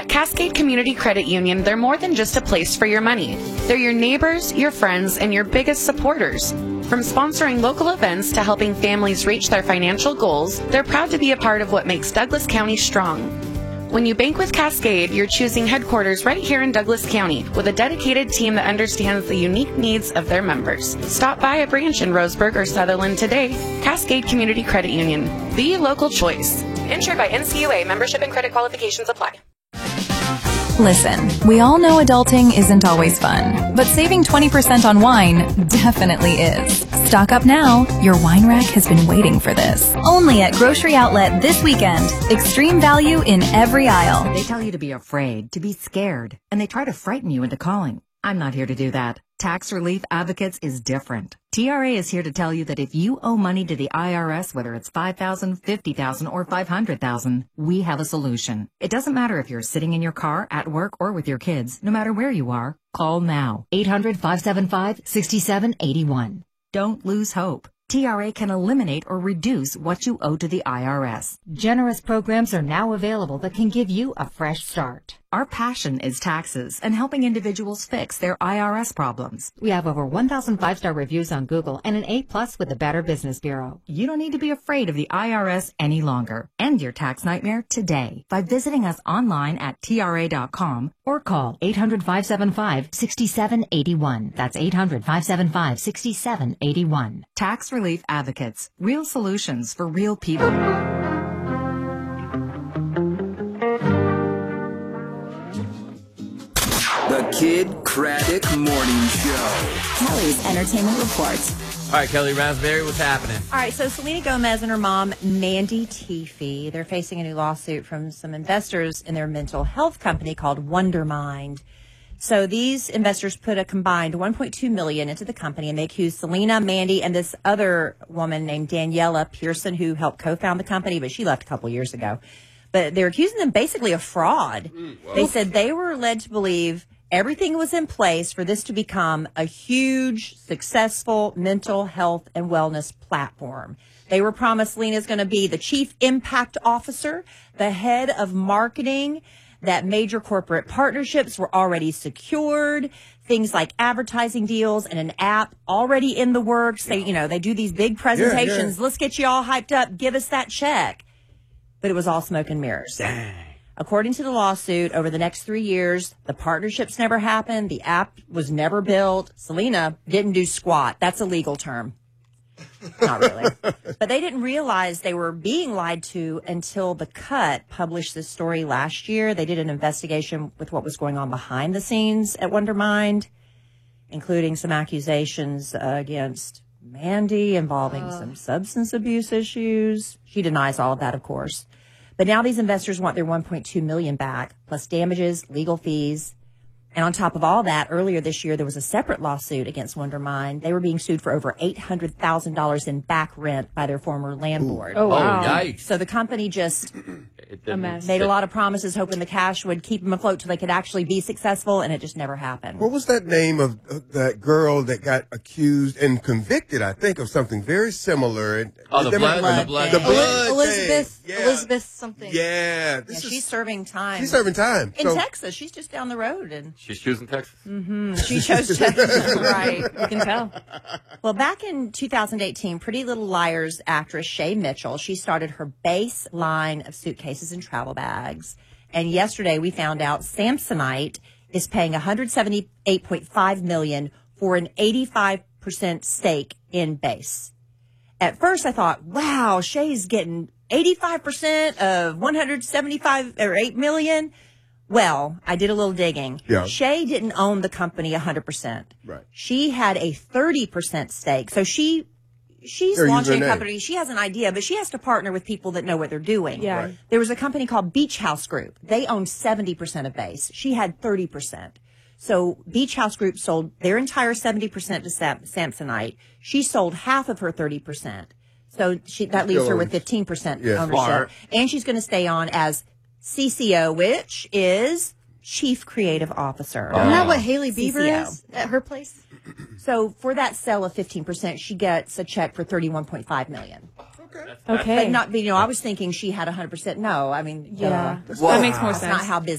At Cascade Community Credit Union, they're more than just a place for your money. They're your neighbors, your friends, and your biggest supporters. From sponsoring local events to helping families reach their financial goals, they're proud to be a part of what makes Douglas County strong. When you bank with Cascade, you're choosing headquarters right here in Douglas County with a dedicated team that understands the unique needs of their members. Stop by a branch in Roseburg or Sutherland today. Cascade Community Credit Union, the local choice. Insured by NCUA. Membership and credit qualifications apply. Listen, we all know adulting isn't always fun, but saving 20% on wine definitely is. Stock up now. Your wine rack has been waiting for this. Only at Grocery Outlet this weekend. Extreme value in every aisle. They tell you to be afraid, to be scared, and they try to frighten you into calling. I'm not here to do that. Tax Relief Advocates is different. TRA is here to tell you that if you owe money to the IRS, whether it's $5,000, $50,000, or $500,000, we have a solution. It doesn't matter if you're sitting in your car, at work, or with your kids. No matter where you are, call now. 800-575-6781. Don't lose hope. TRA can eliminate or reduce what you owe to the IRS. Generous programs are now available that can give you a fresh start. Our passion is taxes and helping individuals fix their IRS problems. We have over 1,000 5-star reviews on Google and an A+ with the Better Business Bureau. You don't need to be afraid of the IRS any longer. End your tax nightmare today by visiting us online at TRA.com or call 800-575-6781. That's 800-575-6781. Tax Relief Advocates. Real solutions for real people. The Kid Craddock Morning Show. Kelly's Entertainment Report. All right, Kelly Raspberry, what's happening? All right, so Selena Gomez and her mom, Mandy Teefey, they're facing a new lawsuit from some investors in their mental health company called Wondermind. So these investors put a combined $1.2 million into the company, and they accuse Selena, Mandy, and this other woman named Daniela Pearson, who helped co-found the company, but she left a couple years ago. But they're accusing them basically of fraud. They said they were led to believe everything was in place for this to become a huge, successful mental health and wellness platform. They were promised Selena's going to be the chief impact officer, the head of marketing, that major corporate partnerships were already secured, things like advertising deals and an app already in the works. They, they do these big presentations. Let's get you all hyped up. Give us that check. But it was all smoke and mirrors. Dang. According to the lawsuit, over the next 3 years, the partnerships never happened. The app was never built. Selena didn't do squat. That's a legal term. Not really. But they didn't realize they were being lied to until The Cut published this story last year. They did an investigation with what was going on behind the scenes at Wondermind, including some accusations against Mandy involving some substance abuse issues. She denies all of that, of course. But now these investors want their $1.2 million back, plus damages, legal fees. And on top of all that, earlier this year, there was a separate lawsuit against Wondermind. They were being sued for over $800,000 in back rent by their former landlord. Oh, wow. Yikes. So the company just made a lot of promises, hoping the cash would keep them afloat till they could actually be successful, and it just never happened. What was that name of that girl that got accused and convicted, I think, of something very similar? Oh, the blood. The blood Elizabeth, thing. Yeah. Elizabeth something. Yeah. She's serving time. She's serving time. In Texas. She's just down the road. And she's choosing Texas? Mm-hmm. She chose Texas. Right. You can tell. Well, back in 2018, Pretty Little Liars actress Shay Mitchell, she started her base line of suitcases and travel bags. And yesterday we found out Samsonite is paying $178.5 million for an 85% stake in Base. At first I thought, wow, Shay's getting 85% of 175 or 8 million. Well, I did a little digging. Yeah. Shay didn't own the company 100%. Right. She had a 30% stake. So she's launching a company. She has an idea, but she has to partner with people that know what they're doing. Yeah. Right. There was a company called Beach House Group. They owned 70% of Base. She had 30%. So Beach House Group sold their entire 70% to Samsonite. She sold half of her 30%. So that leaves her with 15% ownership. Smart. And she's going to stay on as CCO, which is Chief Creative Officer. Isn't that what Hailey Bieber CCO. is at her place? So for that sale of 15%, she gets a check for $31.5 million. Okay. But not, I was thinking she had 100%. No, I mean, yeah. that makes more sense. That's not how business